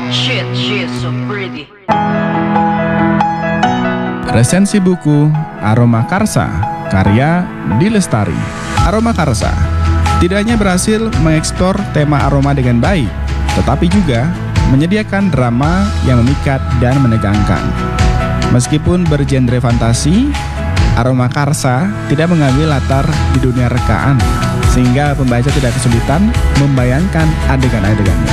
She's so pretty. Resensi buku Aroma Karsa, karya D. Lestari. Aroma Karsa tidak hanya berhasil mengeksplor tema aroma dengan baik, tetapi juga menyediakan drama yang memikat dan menegangkan. Meskipun bergenre fantasi, Aroma Karsa tidak mengambil latar di dunia rekaan, sehingga pembaca tidak kesulitan membayangkan adegan-adegannya.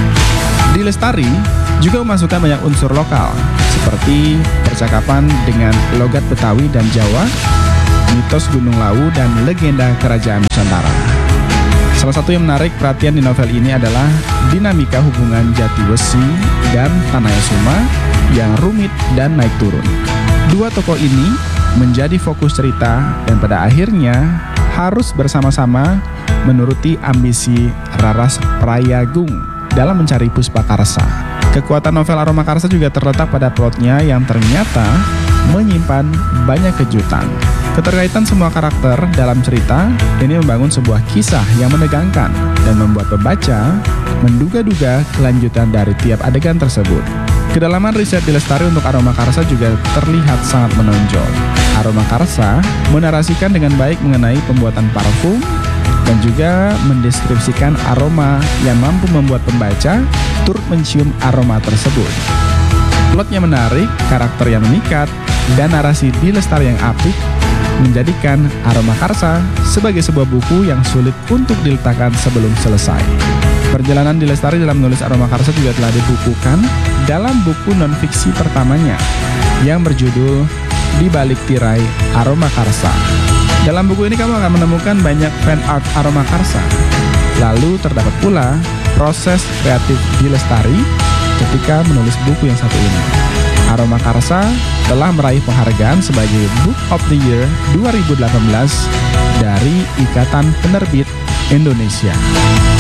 D. Lestari juga memasukkan banyak unsur lokal, seperti percakapan dengan logat Betawi dan Jawa, mitos Gunung Lawu, dan legenda kerajaan Nusantara. Salah satu yang menarik perhatian di novel ini adalah dinamika hubungan Jatiwesi dan Tanayasuma yang rumit dan naik turun. Dua tokoh ini menjadi fokus cerita dan pada akhirnya harus bersama-sama menuruti ambisi Raras Prayagung dalam mencari Puspakarsa. Kekuatan novel Aroma Karsa juga terletak pada plotnya yang ternyata menyimpan banyak kejutan. Keterkaitan semua karakter dalam cerita ini membangun sebuah kisah yang menegangkan dan membuat pembaca menduga-duga kelanjutan dari tiap adegan tersebut. Kedalaman riset D. Lestari untuk Aroma Karsa juga terlihat sangat menonjol. Aroma Karsa menarasikan dengan baik mengenai pembuatan parfum dan juga mendeskripsikan aroma yang mampu membuat pembaca turut mencium aroma tersebut. Plotnya menarik, karakter yang memikat, dan narasi D. Lestari yang apik menjadikan Aroma Karsa sebagai sebuah buku yang sulit untuk diletakkan sebelum selesai. Perjalanan D. Lestari dalam menulis Aroma Karsa juga telah dibukukan dalam buku non-fiksi pertamanya yang berjudul Di Balik Tirai Aroma Karsa. Dalam buku ini kamu akan menemukan banyak fan art Aroma Karsa. Lalu terdapat pula proses kreatif D. Lestari ketika menulis buku yang satu ini. Aroma Karsa telah meraih penghargaan sebagai Book of the Year 2018 dari Ikatan Penerbit Indonesia.